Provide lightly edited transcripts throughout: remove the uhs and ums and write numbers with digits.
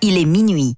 il est minuit.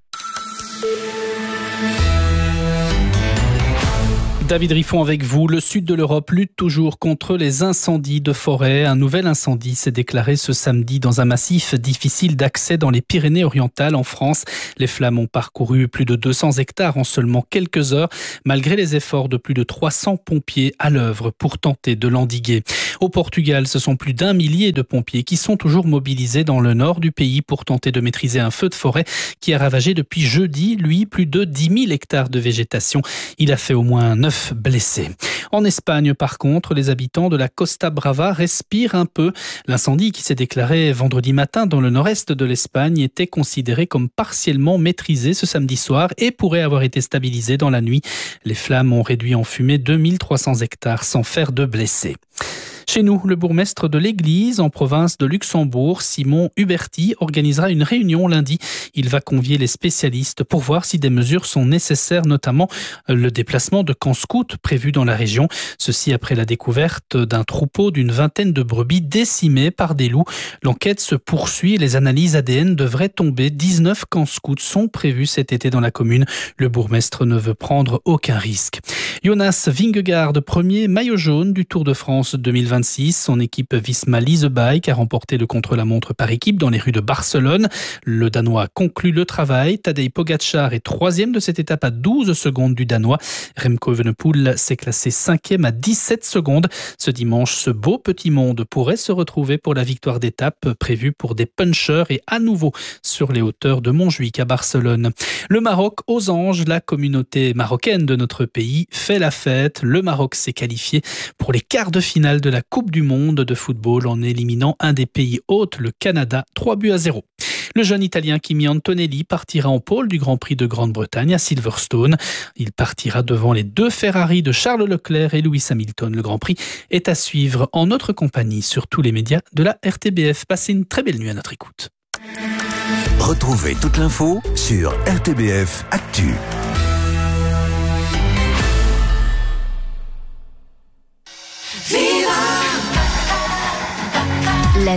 David Riffon avec vous. Le sud de l'Europe lutte toujours contre les incendies de forêt. Un nouvel incendie s'est déclaré ce samedi dans un massif difficile d'accès dans les Pyrénées-Orientales en France. Les flammes ont parcouru plus de 200 hectares en seulement quelques heures, malgré les efforts de plus de 300 pompiers à l'œuvre pour tenter de l'endiguer. Au Portugal, ce sont plus d'1 millier de pompiers qui sont toujours mobilisés dans le nord du pays pour tenter de maîtriser un feu de forêt qui a ravagé depuis jeudi, plus de 10 000 hectares de végétation. Il a fait au moins 9 blessés. En Espagne, par contre, les habitants de la Costa Brava respirent un peu. L'incendie qui s'est déclaré vendredi matin dans le nord-est de l'Espagne était considéré comme partiellement maîtrisé ce samedi soir et pourrait avoir été stabilisé dans la nuit. Les flammes ont réduit en fumée 2300 hectares sans faire de blessés. Chez nous, le bourgmestre de l'Église, en province de Luxembourg, Simon Huberti, organisera une réunion lundi. Il va convier les spécialistes pour voir si des mesures sont nécessaires, notamment le déplacement de camps scouts prévus dans la région. Ceci après la découverte d'un troupeau d'une vingtaine de brebis décimées par des loups. L'enquête se poursuit et les analyses ADN devraient tomber. 19 camps scouts sont prévus cet été dans la commune. Le bourgmestre ne veut prendre aucun risque. Jonas Vingegaard, premier maillot jaune du Tour de France 2026. Son équipe Visma Lease Bike a remporté le contre-la-montre par équipe dans les rues de Barcelone. Le Danois conclut le travail. Tadej Pogačar est troisième de cette étape à 12 secondes du Danois. Remco Evenepoel s'est classé 5e à 17 secondes. Ce dimanche, ce beau petit monde pourrait se retrouver pour la victoire d'étape prévue pour des punchers et à nouveau sur les hauteurs de Montjuïc à Barcelone. Le Maroc aux anges, la communauté marocaine de notre pays fait la fête. Le Maroc s'est qualifié pour les quarts de finale de la Coupe du monde de football en éliminant un des pays hôtes, le Canada, 3-0. Le jeune Italien Kimi Antonelli partira en pôle du Grand Prix de Grande-Bretagne à Silverstone. Il partira devant les 2 Ferrari de Charles Leclerc et Lewis Hamilton. Le Grand Prix est à suivre en notre compagnie sur tous les médias de la RTBF. Passez une très belle nuit à notre écoute. Retrouvez toute l'info sur RTBF Actu.